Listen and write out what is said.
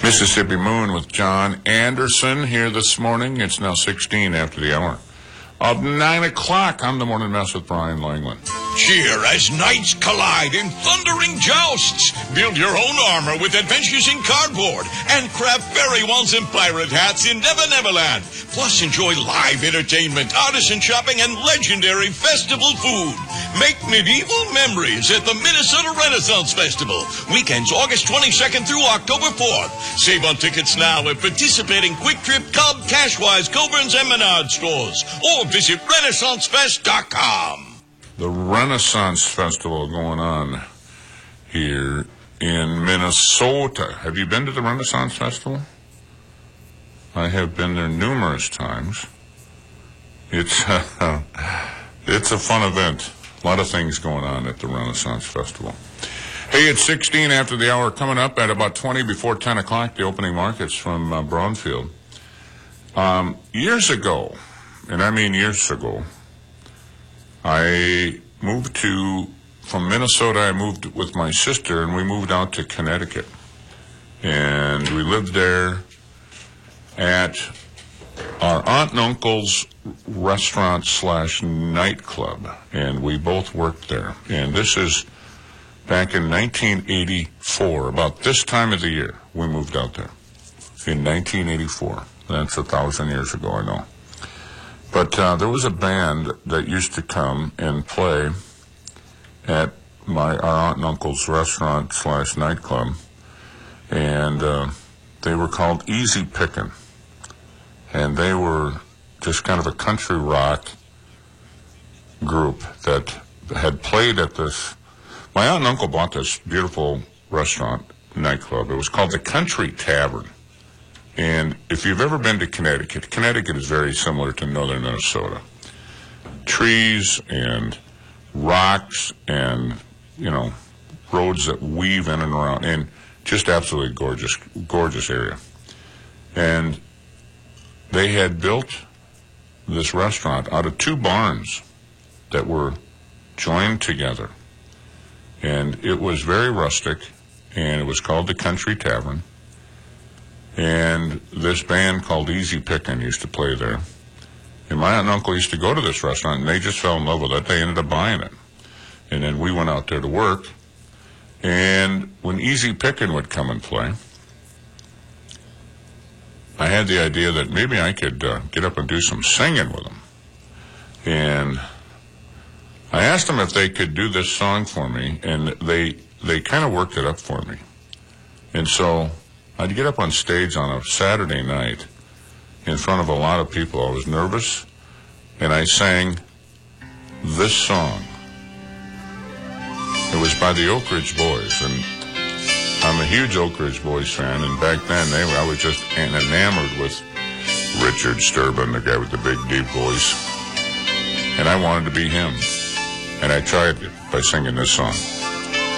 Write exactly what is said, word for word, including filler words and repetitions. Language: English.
Mississippi Moon with John Anderson here this morning. It's now sixteen after the hour of nine o'clock on the Morning Mess with Brian Langland. Cheer as knights collide in thundering jousts. Build your own armor with Adventures in Cardboard and craft fairy wands and pirate hats in Never Never Land. Plus, enjoy live entertainment, artisan shopping, and legendary festival food. Make medieval memories at the Minnesota Renaissance Festival. Weekends August twenty-second through October fourth. Save on tickets now at participating Quick Trip, Cub, Cashwise, Coburn's, and Menard stores. Or visit Renaissance Fest dot com. The Renaissance Festival going on here in Minnesota. Have you been to the Renaissance Festival? I have been there numerous times. It's uh, it's a fun event. A lot of things going on at the Renaissance Festival. Hey, it's sixteen after the hour. Coming up at about twenty before ten o'clock, the opening markets from uh, Braunfield. Um, years ago, and I mean years ago, I moved to, from Minnesota, I moved with my sister, and we moved out to Connecticut. And we lived there at our aunt and uncle's restaurant slash nightclub, and we both worked there. And this is back in nineteen eighty-four, about this time of the year, we moved out there. In nineteen eighty-four. That's a thousand years ago, I know. But uh, there was a band that used to come and play at my our aunt and uncle's restaurant slash nightclub, and uh, they were called Easy Pickin', and they were just kind of a country rock group that had played at this. My aunt and uncle bought this beautiful restaurant nightclub. It was called the Country Tavern. And if you've ever been to Connecticut, Connecticut is very similar to northern Minnesota. Trees and rocks and, you know, roads that weave in and around, and just absolutely gorgeous, gorgeous area. And they had built this restaurant out of two barns that were joined together. And it was very rustic, and it was called the Country Tavern. And this band called Easy Pickin' used to play there. And my aunt and uncle used to go to this restaurant, and they just fell in love with it. They ended up buying it. And then we went out there to work. And when Easy Pickin' would come and play, I had the idea that maybe I could uh, get up and do some singing with them. And I asked them if they could do this song for me, and they they kind of worked it up for me. And so I'd get up on stage on a Saturday night in front of a lot of people. I was nervous, and I sang this song. It was by the Oak Ridge Boys, and I'm a huge Oak Ridge Boys fan, and back then they were, I was just enamored with Richard Sturban, the guy with the big, deep voice, and I wanted to be him. And I tried it by singing this song.